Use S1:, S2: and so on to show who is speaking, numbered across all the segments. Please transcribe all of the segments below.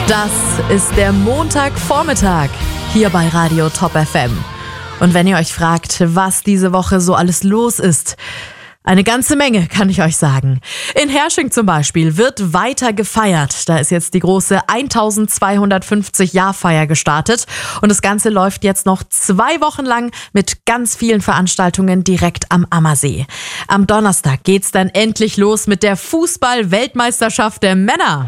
S1: Das ist der Montagvormittag hier bei Radio Top FM. Und wenn ihr euch fragt, was diese Woche so alles los ist, eine ganze Menge, kann ich euch sagen. In Hersching zum Beispiel wird weiter gefeiert. Da ist jetzt die große 1250-Jahr-Feier gestartet. Und das Ganze läuft jetzt noch 2 Wochen lang mit ganz vielen Veranstaltungen direkt am Ammersee. Am Donnerstag geht's dann endlich los mit der Fußball-Weltmeisterschaft der Männer.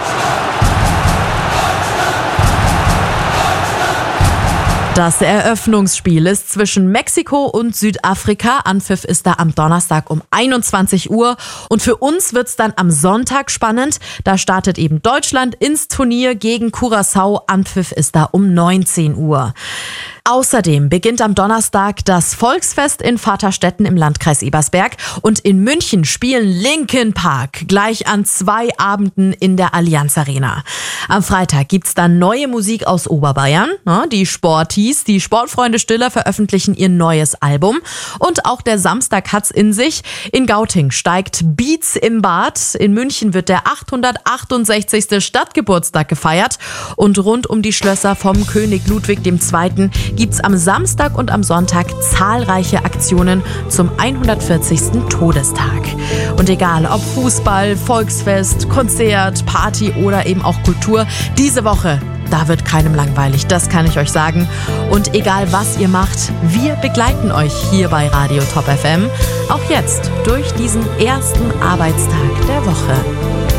S1: Das Eröffnungsspiel ist zwischen Mexiko und Südafrika. Anpfiff ist da am Donnerstag um 21 Uhr. Und für uns wird's dann am Sonntag spannend. Da startet eben Deutschland ins Turnier gegen Curaçao. Anpfiff ist da um 19 Uhr. Außerdem beginnt am Donnerstag das Volksfest in Vaterstetten im Landkreis Ebersberg. Und in München spielen Linkin Park gleich an 2 Abenden in der Allianz Arena. Am Freitag gibt's dann neue Musik aus Oberbayern. Die Sporties, die Sportfreunde Stiller veröffentlichen ihr neues Album. Und auch der Samstag hat's in sich. In Gauting steigt Beats im Bad. In München wird der 868. Stadtgeburtstag gefeiert. Und rund um die Schlösser vom König Ludwig II. Gibt's am Samstag und am Sonntag zahlreiche Aktionen zum 140. Todestag. Und egal ob Fußball, Volksfest, Konzert, Party oder eben auch Kultur, diese Woche, da wird keinem langweilig, das kann ich euch sagen. Und egal was ihr macht, wir begleiten euch hier bei Radio Top FM, auch jetzt durch diesen ersten Arbeitstag der Woche.